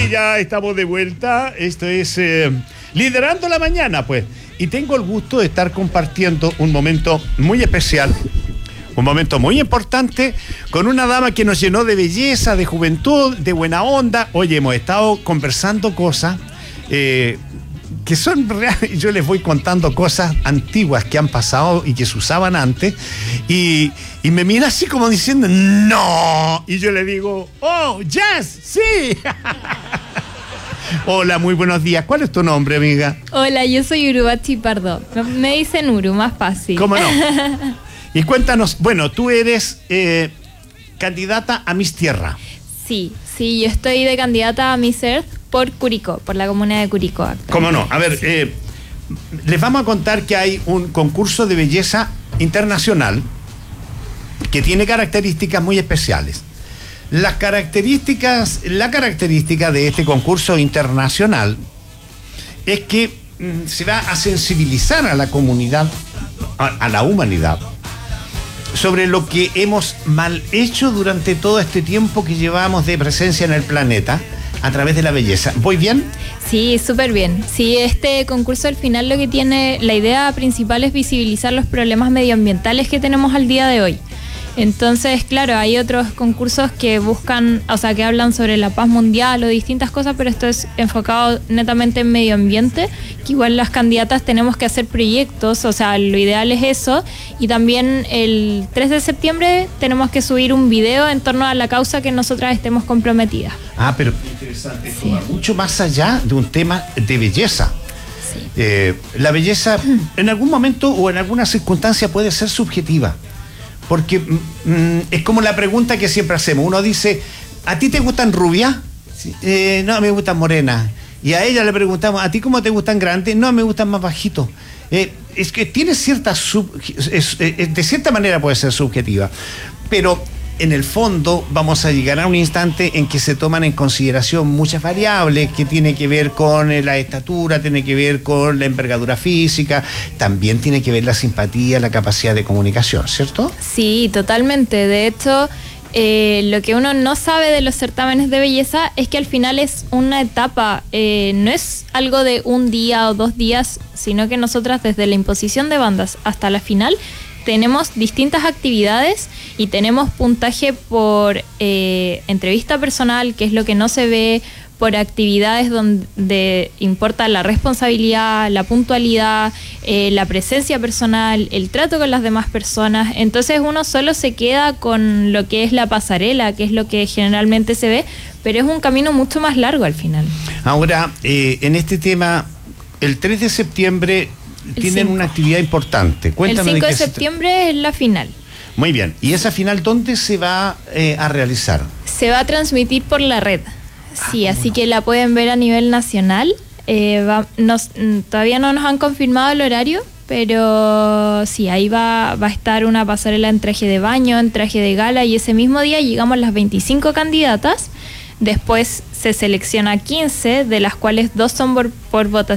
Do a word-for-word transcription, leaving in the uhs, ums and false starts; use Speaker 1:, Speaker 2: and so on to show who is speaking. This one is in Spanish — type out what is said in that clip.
Speaker 1: Sí, ya estamos de vuelta. Esto es eh, Liderando la Mañana, pues. Y tengo el gusto de estar compartiendo un momento muy especial, un momento muy importante, con una dama que nos llenó de belleza, de juventud, de buena onda. Oye, hemos estado conversando cosas eh, que son reales. Yo les voy contando cosas antiguas que han pasado y que se usaban antes. Y, y me mira así como diciendo, ¡no! Y yo le digo, ¡oh, yes! ¡Sí! Hola, muy buenos días. ¿Cuál es tu nombre, amiga?
Speaker 2: Hola, yo soy Urubachi Pardo. Me dicen Uru, más fácil.
Speaker 1: ¿Cómo no? Y cuéntanos, bueno, tú eres eh, candidata a Miss Tierra.
Speaker 2: Sí, sí, yo estoy de candidata a Miss Earth por Curicó, por la comuna de Curicó.
Speaker 1: ¿Cómo no? A ver, eh, les vamos a contar que hay un concurso de belleza internacional que tiene características muy especiales. Las características, la característica de este concurso internacional es que mm, se va a sensibilizar a la comunidad, a, a la humanidad, sobre lo que hemos mal hecho durante todo este tiempo que llevamos de presencia en el planeta a través de la belleza. ¿Voy bien?
Speaker 2: Sí, súper bien. Sí, este concurso al final lo que tiene, la idea principal es visibilizar los problemas medioambientales que tenemos al día de hoy. Entonces, claro, hay otros concursos que buscan, o sea, que hablan sobre la paz mundial o distintas cosas, pero esto es enfocado netamente en medio ambiente, que igual las candidatas tenemos que hacer proyectos, o sea, lo ideal es eso, y también el tres de septiembre tenemos que subir un video en torno a la causa que nosotras estemos comprometidas.
Speaker 1: Ah, pero interesante, sí. Mucho más allá de un tema de belleza. Sí. Eh, la belleza en algún momento o en alguna circunstancia puede ser subjetiva. Porque mm, es como la pregunta que siempre hacemos. Uno dice, ¿a ti te gustan rubias? Sí. Eh, no, me gustan morenas. Y a ella le preguntamos, ¿a ti cómo te gustan grandes? No, me gustan más bajitos. Eh, es que tiene cierta... Sub, es, es, de cierta manera puede ser subjetiva. Pero en el fondo vamos a llegar a un instante en que se toman en consideración muchas variables que tiene que ver con la estatura, tiene que ver con la envergadura física, también tiene que ver la simpatía, la capacidad de comunicación, ¿cierto?
Speaker 2: Sí, totalmente. De hecho, eh, lo que uno no sabe de los certámenes de belleza es que al final es una etapa, eh, no es algo de un día o dos días, sino que nosotras desde la imposición de bandas hasta la final tenemos distintas actividades y tenemos puntaje por eh, entrevista personal, que es lo que no se ve, por actividades donde importa la responsabilidad, la puntualidad, eh, la presencia personal, el trato con las demás personas. Entonces uno solo se queda con lo que es la pasarela, que es lo que generalmente se ve, pero es un camino mucho más largo al final.
Speaker 1: Ahora, eh, en este tema, el tres de septiembre... tienen una actividad importante. Cuéntame.
Speaker 2: El cinco de,
Speaker 1: de
Speaker 2: septiembre se... es la final.
Speaker 1: Muy bien. ¿Y esa final dónde se va eh, a realizar?
Speaker 2: Se va a transmitir por la red. Ah, sí, así bueno. Que la pueden ver a nivel nacional. Eh, va, nos, todavía no nos han confirmado el horario, pero sí, ahí va, va a estar una pasarela en traje de baño, en traje de gala, y ese mismo día llegamos las veinticinco candidatas. Después se selecciona quince, de las cuales dos son por, por votación.